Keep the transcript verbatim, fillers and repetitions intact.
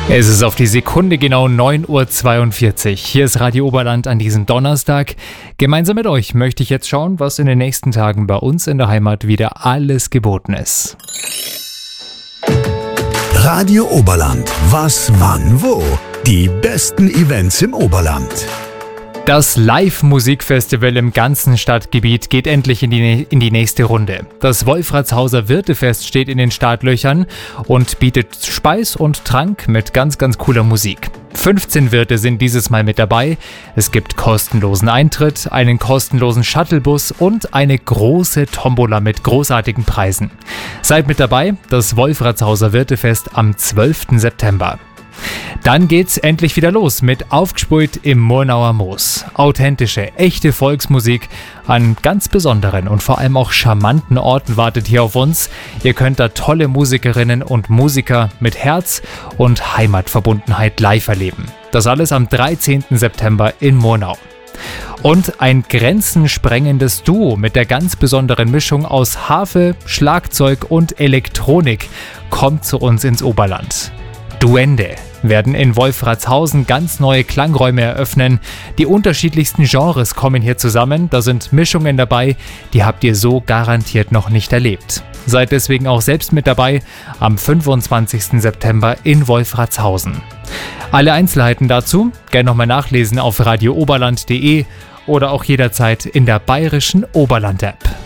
Es ist auf die Sekunde genau neun Uhr zweiundvierzig. Hier ist Radio Oberland an diesem Donnerstag. Gemeinsam mit euch möchte ich jetzt schauen, was in den nächsten Tagen bei uns in der Heimat wieder alles geboten ist. Radio Oberland. Was, wann, wo? Die besten Events im Oberland. Das Live-Musikfestival im ganzen Stadtgebiet geht endlich in die, in die nächste Runde. Das Wolfratshauser Wirtefest steht in den Startlöchern und bietet Speis und Trank mit ganz, ganz cooler Musik. fünfzehn Wirte sind dieses Mal mit dabei. Es gibt kostenlosen Eintritt, einen kostenlosen Shuttlebus und eine große Tombola mit großartigen Preisen. Seid mit dabei, das Wolfratshauser Wirtefest am zwölften September. Dann geht's endlich wieder los mit Aufgespult im Murnauer Moos. Authentische, echte Volksmusik an ganz besonderen und vor allem auch charmanten Orten wartet hier auf uns. Ihr könnt da tolle Musikerinnen und Musiker mit Herz und Heimatverbundenheit live erleben. Das alles am dreizehnten September in Murnau. Und ein grenzensprengendes Duo mit der ganz besonderen Mischung aus Harfe, Schlagzeug und Elektronik kommt zu uns ins Oberland. Duende werden in Wolfratshausen ganz neue Klangräume eröffnen. Die unterschiedlichsten Genres kommen hier zusammen. Da sind Mischungen dabei, die habt ihr so garantiert noch nicht erlebt. Seid deswegen auch selbst mit dabei am fünfundzwanzigsten September in Wolfratshausen. Alle Einzelheiten dazu gerne nochmal nachlesen auf radio oberland punkt de oder auch jederzeit in der bayerischen Oberland-App.